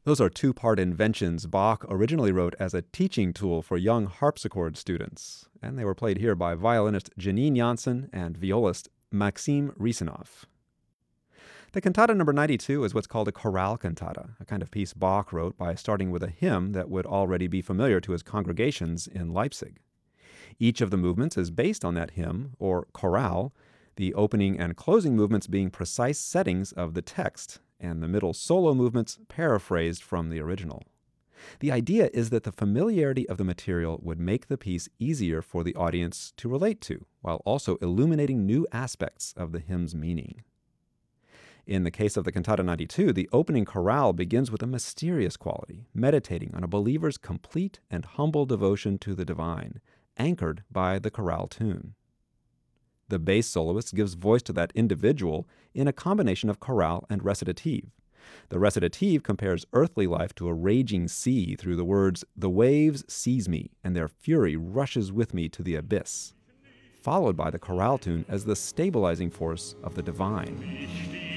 Those are two-part inventions Bach originally wrote as a teaching tool for young harpsichord students, and they were played here by violinist Janine Janssen and violist Maxim Risanov. The cantata number 92 is what's called a chorale cantata, a kind of piece Bach wrote by starting with a hymn that would already be familiar to his congregations in Leipzig. Each of the movements is based on that hymn, or chorale, the opening and closing movements being precise settings of the text, and the middle solo movements paraphrased from the original. The idea is that the familiarity of the material would make the piece easier for the audience to relate to, while also illuminating new aspects of the hymn's meaning. In the case of the Cantata 92, the opening chorale begins with a mysterious quality, meditating on a believer's complete and humble devotion to the divine, anchored by the chorale tune. The bass soloist gives voice to that individual in a combination of chorale and recitative. The recitative compares earthly life to a raging sea through the words, "The waves seize me, and their fury rushes with me to the abyss," followed by the chorale tune as the stabilizing force of the divine.